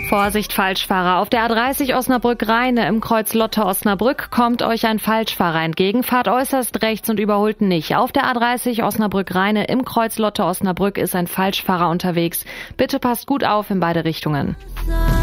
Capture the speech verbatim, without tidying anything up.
Vorsicht, Falschfahrer. Auf der A dreißig Osnabrück-Rheine im Kreuz Lotte-Osnabrück kommt euch ein Falschfahrer entgegen. Fahrt äußerst rechts und überholt nicht. Auf der A dreißig Osnabrück-Rheine im Kreuz Lotte-Osnabrück ist ein Falschfahrer unterwegs. Bitte passt gut auf in beide Richtungen.